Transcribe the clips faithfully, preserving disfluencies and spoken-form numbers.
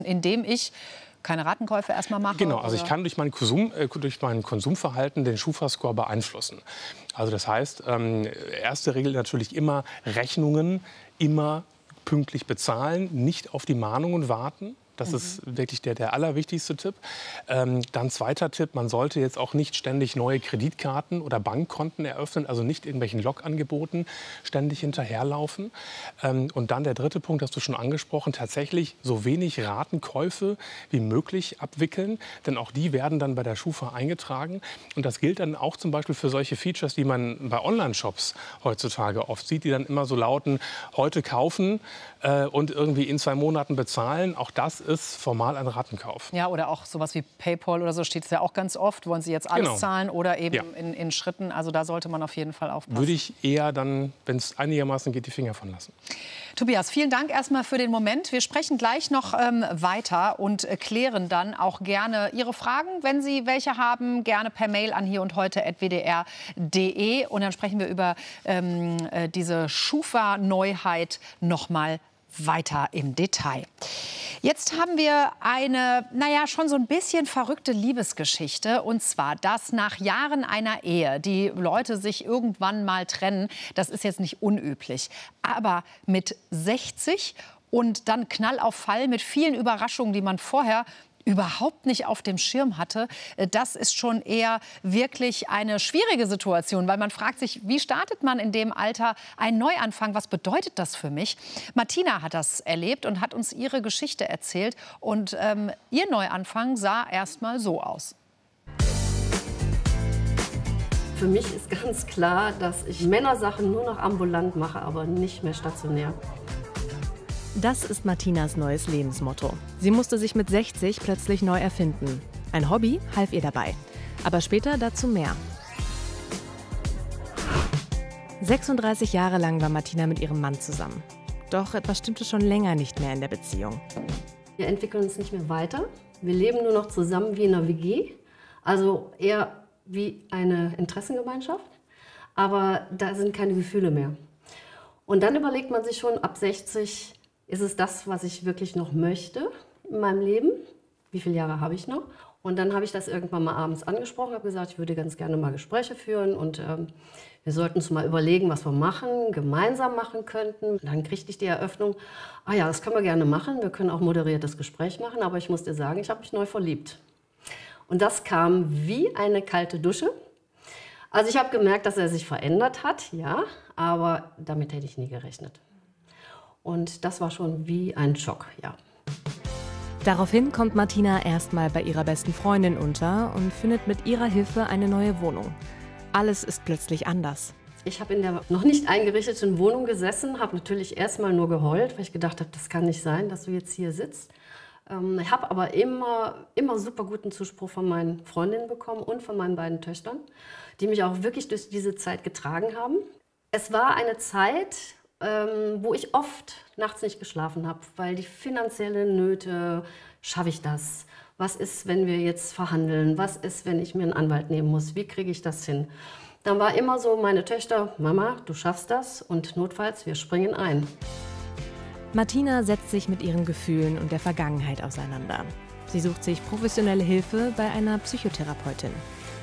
Indem ich keine Ratenkäufe erstmal mache? Genau, also oder? ich kann durch mein, Konsum, äh, durch mein Konsumverhalten den Schufa-Score beeinflussen. Also das heißt, ähm, erste Regel natürlich immer Rechnungen immer pünktlich bezahlen, nicht auf die Mahnungen warten. Das mhm. ist wirklich der, der allerwichtigste Tipp. Ähm, dann zweiter Tipp, man sollte jetzt auch nicht ständig neue Kreditkarten oder Bankkonten eröffnen, also nicht irgendwelchen Log-Angeboten ständig hinterherlaufen. Ähm, und dann der dritte Punkt, hast du schon angesprochen, tatsächlich so wenig Ratenkäufe wie möglich abwickeln, denn auch die werden dann bei der Schufa eingetragen. Und das gilt dann auch zum Beispiel für solche Features, die man bei Online-Shops heutzutage oft sieht, die dann immer so lauten, heute kaufen äh, und irgendwie in zwei Monaten bezahlen. Auch das ist formal ein Ratenkauf. Ja, oder auch sowas wie PayPal oder so steht es ja auch ganz oft. Wollen Sie jetzt alles genau. zahlen oder eben ja. in, in Schritten? Also da sollte man auf jeden Fall aufpassen. Würde ich eher dann, wenn es einigermaßen geht, die Finger von lassen. Tobias, vielen Dank erstmal für den Moment. Wir sprechen gleich noch ähm, weiter und äh, klären dann auch gerne Ihre Fragen, wenn Sie welche haben, gerne per Mail an hier und heute at w d r punkt d e. Und dann sprechen wir über ähm, äh, diese Schufa-Neuheit noch mal weiter im Detail. Jetzt haben wir eine, naja, schon so ein bisschen verrückte Liebesgeschichte. Und zwar, dass nach Jahren einer Ehe die Leute sich irgendwann mal trennen. Das ist jetzt nicht unüblich. Aber mit sechzig und dann Knall auf Fall mit vielen Überraschungen, die man vorher überhaupt nicht auf dem Schirm hatte, das ist schon eher wirklich eine schwierige Situation, weil man fragt sich, wie startet man in dem Alter einen Neuanfang? Was bedeutet das für mich? Martina hat das erlebt und hat uns ihre Geschichte erzählt. Und ähm, ihr Neuanfang sah erst mal so aus. Für mich ist ganz klar, dass ich Männersachen nur noch ambulant mache, aber nicht mehr stationär. Das ist Martinas neues Lebensmotto. Sie musste sich mit sechzig plötzlich neu erfinden. Ein Hobby half ihr dabei. Aber später dazu mehr. sechsunddreißig Jahre lang war Martina mit ihrem Mann zusammen. Doch etwas stimmte schon länger nicht mehr in der Beziehung. Wir entwickeln uns nicht mehr weiter. Wir leben nur noch zusammen wie in einer W G. Also eher wie eine Interessengemeinschaft. Aber da sind keine Gefühle mehr. Und dann überlegt man sich schon, ab sechzig... ist es das, was ich wirklich noch möchte in meinem Leben? Wie viele Jahre habe ich noch? Und dann habe ich das irgendwann mal abends angesprochen, habe gesagt, ich würde ganz gerne mal Gespräche führen und ähm, wir sollten uns mal überlegen, was wir machen, gemeinsam machen könnten. Und dann kriegte ich die Eröffnung, ah ja, das können wir gerne machen, wir können auch moderiertes Gespräch machen, aber ich muss dir sagen, ich habe mich neu verliebt. Und das kam wie eine kalte Dusche. Also ich habe gemerkt, dass er sich verändert hat, ja, aber damit hätte ich nie gerechnet. Und das war schon wie ein Schock, ja. Daraufhin kommt Martina erstmal bei ihrer besten Freundin unter und findet mit ihrer Hilfe eine neue Wohnung. Alles ist plötzlich anders. Ich habe in der noch nicht eingerichteten Wohnung gesessen, habe natürlich erstmal nur geheult, weil ich gedacht habe, das kann nicht sein, dass du jetzt hier sitzt. Ähm, ich habe aber immer, immer super guten Zuspruch von meinen Freundinnen bekommen und von meinen beiden Töchtern, die mich auch wirklich durch diese Zeit getragen haben. Es war eine Zeit, Ähm, wo ich oft nachts nicht geschlafen habe, weil die finanziellen Nöte, schaffe ich das? Was ist, wenn wir jetzt verhandeln? Was ist, wenn ich mir einen Anwalt nehmen muss? Wie kriege ich das hin? Dann war immer so meine Töchter, Mama, du schaffst das und notfalls, wir springen ein. Martina setzt sich mit ihren Gefühlen und der Vergangenheit auseinander. Sie sucht sich professionelle Hilfe bei einer Psychotherapeutin.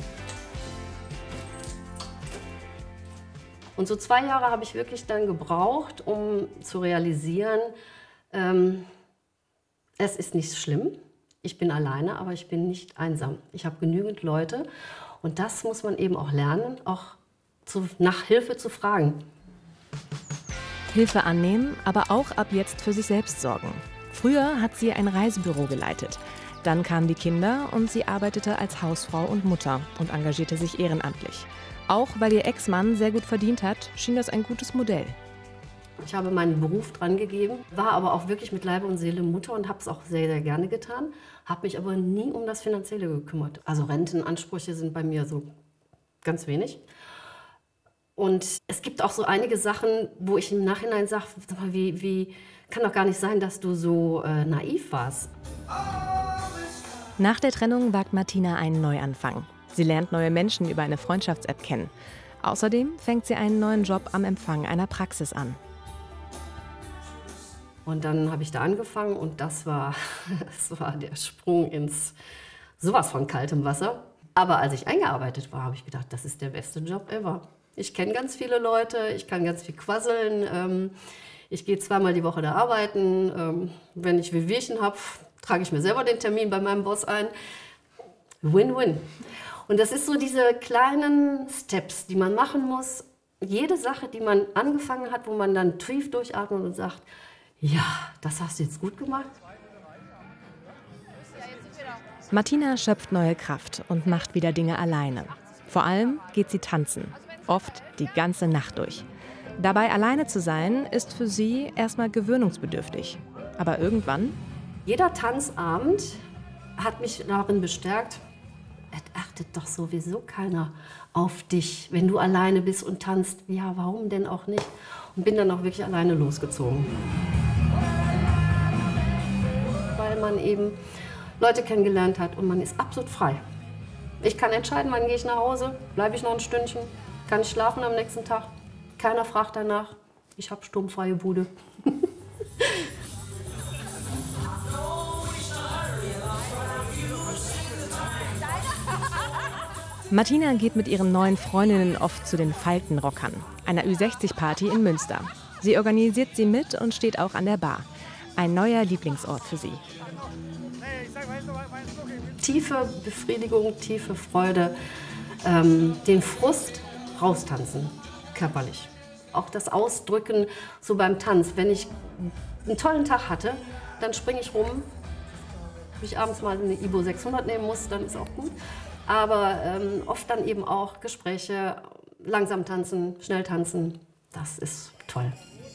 Und so zwei Jahre habe ich wirklich dann gebraucht, um zu realisieren, ähm, es ist nicht schlimm. Ich bin alleine, aber ich bin nicht einsam. Ich habe genügend Leute und das muss man eben auch lernen, auch zu, nach Hilfe zu fragen. Hilfe annehmen, aber auch ab jetzt für sich selbst sorgen. Früher hat sie ein Reisebüro geleitet. Dann kamen die Kinder und sie arbeitete als Hausfrau und Mutter und engagierte sich ehrenamtlich. Auch weil ihr Ex-Mann sehr gut verdient hat, schien das ein gutes Modell. Ich habe meinen Beruf dran gegeben, war aber auch wirklich mit Leib und Seele Mutter und habe es auch sehr, sehr gerne getan, habe mich aber nie um das Finanzielle gekümmert. Also Rentenansprüche sind bei mir so ganz wenig. Und es gibt auch so einige Sachen, wo ich im Nachhinein sage, wie, wie kann doch gar nicht sein, dass du so äh, naiv warst. Nach der Trennung wagt Martina einen Neuanfang. Sie lernt neue Menschen über eine Freundschafts-App kennen. Außerdem fängt sie einen neuen Job am Empfang einer Praxis an. Und dann habe ich da angefangen und das war, das war der Sprung ins sowas von kaltem Wasser. Aber als ich eingearbeitet war, habe ich gedacht, das ist der beste Job ever. Ich kenne ganz viele Leute, ich kann ganz viel quasseln. Ähm, ich gehe zweimal die Woche da arbeiten. Ähm, wenn ich Wehwehchen habe, trage ich mir selber den Termin bei meinem Boss ein. Win-win. Und das ist so diese kleinen Steps, die man machen muss. Jede Sache, die man angefangen hat, wo man dann tief durchatmet und sagt, ja, das hast du jetzt gut gemacht. Martina schöpft neue Kraft und macht wieder Dinge alleine. Vor allem geht sie tanzen, oft die ganze Nacht durch. Dabei alleine zu sein, ist für sie erstmal gewöhnungsbedürftig. Aber irgendwann? Jeder Tanzabend hat mich darin bestärkt, es achtet doch sowieso keiner auf dich, wenn du alleine bist und tanzt. Ja, warum denn auch nicht? Und bin dann auch wirklich alleine losgezogen. Weil man eben Leute kennengelernt hat und man ist absolut frei. Ich kann entscheiden, wann gehe ich nach Hause, bleibe ich noch ein Stündchen, kann ich schlafen am nächsten Tag. Keiner fragt danach. Ich habe sturmfreie Bude. Martina geht mit ihren neuen Freundinnen oft zu den Faltenrockern, einer Ü sechzig Party in Münster. Sie organisiert sie mit und steht auch an der Bar. Ein neuer Lieblingsort für sie. Tiefe Befriedigung, tiefe Freude, ähm, den Frust raustanzen, körperlich. Auch das Ausdrücken so beim Tanz. Wenn ich einen tollen Tag hatte, dann springe ich rum. Wenn ich abends mal eine Ibo sechshundert nehmen muss, dann ist auch gut. Aber ähm, oft dann eben auch Gespräche, langsam tanzen, schnell tanzen, das ist toll.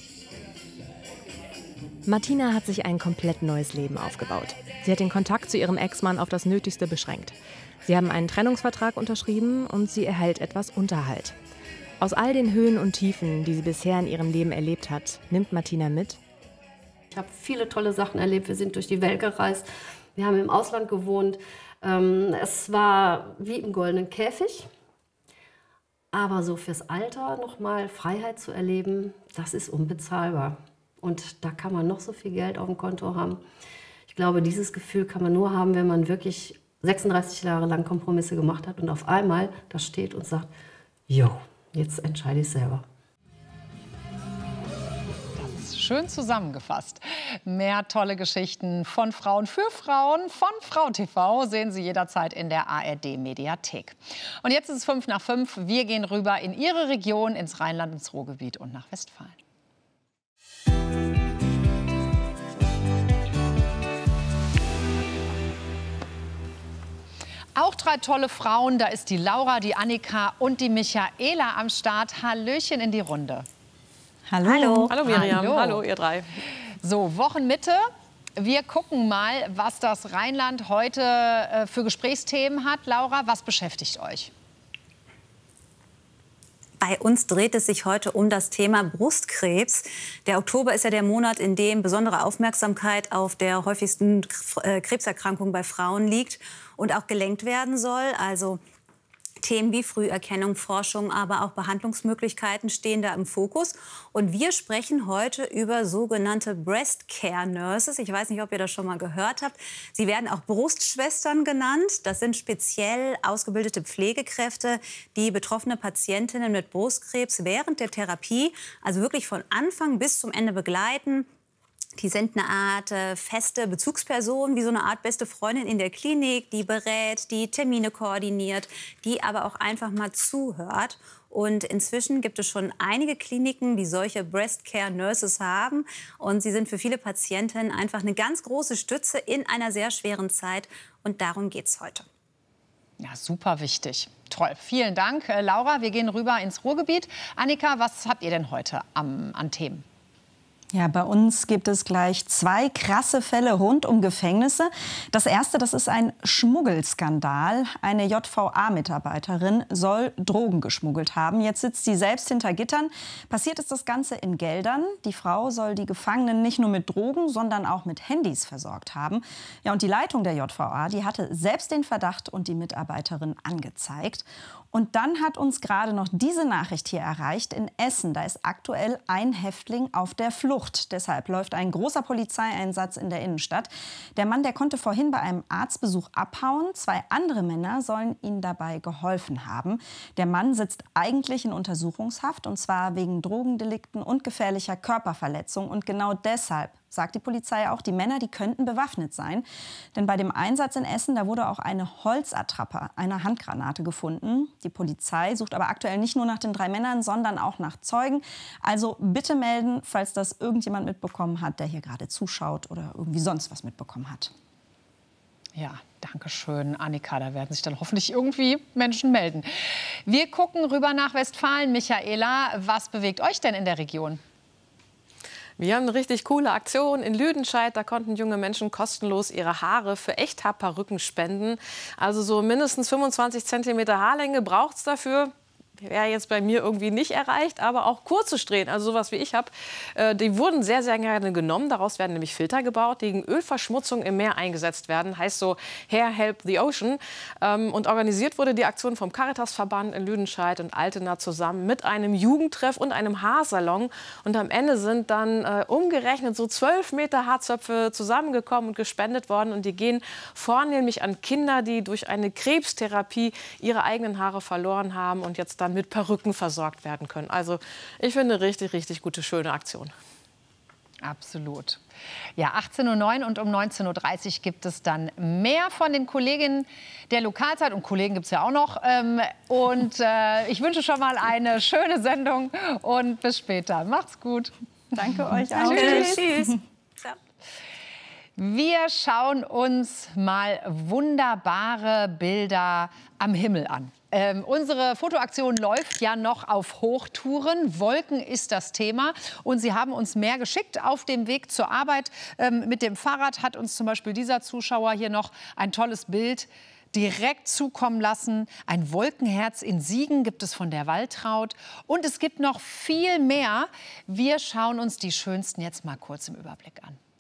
Martina hat sich ein komplett neues Leben aufgebaut. Sie hat den Kontakt zu ihrem Ex-Mann auf das Nötigste beschränkt. Sie haben einen Trennungsvertrag unterschrieben und sie erhält etwas Unterhalt. Aus all den Höhen und Tiefen, die sie bisher in ihrem Leben erlebt hat, nimmt Martina mit: Ich habe viele tolle Sachen erlebt. Wir sind durch die Welt gereist. Wir haben im Ausland gewohnt. Ähm, es war wie im goldenen Käfig. Aber so fürs Alter nochmal Freiheit zu erleben, das ist unbezahlbar. Und da kann man noch so viel Geld auf dem Konto haben. Ich glaube, dieses Gefühl kann man nur haben, wenn man wirklich sechsunddreißig Jahre lang Kompromisse gemacht hat und auf einmal da steht und sagt, jo, jetzt entscheide ich selber. Schön zusammengefasst. Mehr tolle Geschichten von Frauen für Frauen von Frau T V sehen Sie jederzeit in der A R D-Mediathek. Und jetzt ist es fünf nach fünf. Wir gehen rüber in Ihre Region, ins Rheinland, ins Ruhrgebiet und nach Westfalen. Auch drei tolle Frauen. Da ist die Laura, die Annika und die Michaela am Start. Hallöchen in die Runde. Hallo. Hallo. Hallo Miriam. Hallo. Hallo ihr drei. So, Wochenmitte. Wir gucken mal, was das Rheinland heute äh, für Gesprächsthemen hat. Laura, was beschäftigt euch? Bei uns dreht es sich heute um das Thema Brustkrebs. Der Oktober ist ja der Monat, in dem besondere Aufmerksamkeit auf der häufigsten Krebserkrankung bei Frauen liegt und auch gelenkt werden soll. Also Themen wie Früherkennung, Forschung, aber auch Behandlungsmöglichkeiten stehen da im Fokus. Und wir sprechen heute über sogenannte Breast Care Nurses. Ich weiß nicht, ob ihr das schon mal gehört habt. Sie werden auch Brustschwestern genannt. Das sind speziell ausgebildete Pflegekräfte, die betroffene Patientinnen mit Brustkrebs während der Therapie, also wirklich von Anfang bis zum Ende begleiten. Die sind eine Art äh, feste Bezugsperson, wie so eine Art beste Freundin in der Klinik, die berät, die Termine koordiniert, die aber auch einfach mal zuhört. Und inzwischen gibt es schon einige Kliniken, die solche Breast Care Nurses haben. Und sie sind für viele Patientinnen einfach eine ganz große Stütze in einer sehr schweren Zeit. Und darum geht es heute. Ja, super wichtig. Toll. Vielen Dank, äh, Laura. Wir gehen rüber ins Ruhrgebiet. Annika, was habt ihr denn heute am, an Themen? Ja, bei uns gibt es gleich zwei krasse Fälle rund um Gefängnisse. Das erste, das ist ein Schmuggelskandal. Eine J V A-Mitarbeiterin soll Drogen geschmuggelt haben. Jetzt sitzt sie selbst hinter Gittern. Passiert ist das Ganze in Geldern. Die Frau soll die Gefangenen nicht nur mit Drogen, sondern auch mit Handys versorgt haben. Ja, und die Leitung der J V A, die hatte selbst den Verdacht und die Mitarbeiterin angezeigt. Und dann hat uns gerade noch diese Nachricht hier erreicht in Essen. Da ist aktuell ein Häftling auf der Flucht. Flucht. Deshalb läuft ein großer Polizeieinsatz in der Innenstadt. Der Mann, der konnte vorhin bei einem Arztbesuch abhauen. Zwei andere Männer sollen ihm dabei geholfen haben. Der Mann sitzt eigentlich in Untersuchungshaft, und zwar wegen Drogendelikten und gefährlicher Körperverletzung. Und genau deshalb sagt die Polizei auch, die Männer, die könnten bewaffnet sein. Denn bei dem Einsatz in Essen, da wurde auch eine Holzattrappe, eine Handgranate gefunden. Die Polizei sucht aber aktuell nicht nur nach den drei Männern, sondern auch nach Zeugen. Also bitte melden, falls das irgendjemand mitbekommen hat, der hier gerade zuschaut oder irgendwie sonst was mitbekommen hat. Ja, danke schön, Annika. Da werden sich dann hoffentlich irgendwie Menschen melden. Wir gucken rüber nach Westfalen. Michaela, was bewegt euch denn in der Region? Wir haben eine richtig coole Aktion in Lüdenscheid. Da konnten junge Menschen kostenlos ihre Haare für Echthaarperücken spenden. Also so mindestens fünfundzwanzig Zentimeter Haarlänge braucht es dafür. Wäre jetzt bei mir irgendwie nicht erreicht, aber auch kurze Strähnen, also sowas wie ich habe, äh, die wurden sehr, sehr gerne genommen. Daraus werden nämlich Filter gebaut, die gegen Ölverschmutzung im Meer eingesetzt werden. Heißt so Hair Help the Ocean. Ähm, und organisiert wurde die Aktion vom Caritasverband in Lüdenscheid und Altena zusammen mit einem Jugendtreff und einem Haarsalon. Und am Ende sind dann äh, umgerechnet so zwölf Meter Haarzöpfe zusammengekommen und gespendet worden. Und die gehen vornehmlich an Kinder, die durch eine Krebstherapie ihre eigenen Haare verloren haben und jetzt dann mit Perücken versorgt werden können. Also ich finde, richtig, richtig gute, schöne Aktion. Absolut. Ja, achtzehn Uhr neun und um neunzehn Uhr dreißig gibt es dann mehr von den Kolleginnen der Lokalzeit. Und Kollegen gibt es ja auch noch. Ähm, und äh, ich wünsche schon mal eine schöne Sendung und bis später. Macht's gut. Danke euch auch. Tschüss. Tschüss. Wir schauen uns mal wunderbare Bilder am Himmel an. Ähm, unsere Fotoaktion läuft ja noch auf Hochtouren. Wolken ist das Thema. Und Sie haben uns mehr geschickt auf dem Weg zur Arbeit. Ähm, mit dem Fahrrad hat uns zum Beispiel dieser Zuschauer hier noch ein tolles Bild direkt zukommen lassen. Ein Wolkenherz in Siegen gibt es von der Waltraud. Und es gibt noch viel mehr. Wir schauen uns die schönsten jetzt mal kurz im Überblick an.